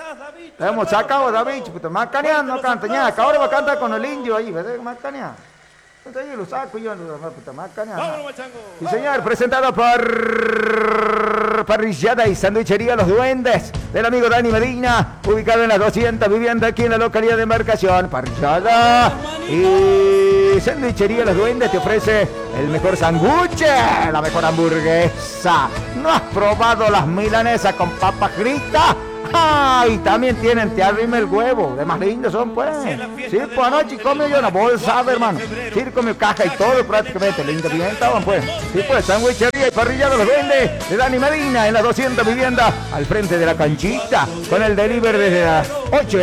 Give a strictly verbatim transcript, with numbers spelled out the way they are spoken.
Le hemos sacado a David, puta, Macanean no canta ñaca, ahora va a cantar con el indio ahí, ¿verdad? Macanean. Entonces yo lo saco y yo no, puta, Macanean. Y señor, presentado por Parrillada y Sanduichería Los Duendes, del amigo Dani Medina, ubicado en las doscientas, viviendo aquí en la localidad de Embarcación. Parrillada y Sanduichería Los Duendes te ofrece el mejor sándwich, la mejor hamburguesa. ¿No has probado las milanesas con papas fritas? ¡Ah! Y también tienen, te arrime el huevo, de más lindos son pues. Sí, pues anoche comí yo una bolsa, hermano. Sí, comí caja y todo prácticamente, lindo bien estaban pues. Sí, pues, sandwichería y parrillado Los vende de Dani Medina en las doscientas viviendas al frente de la canchita, con el delivery desde las ocho.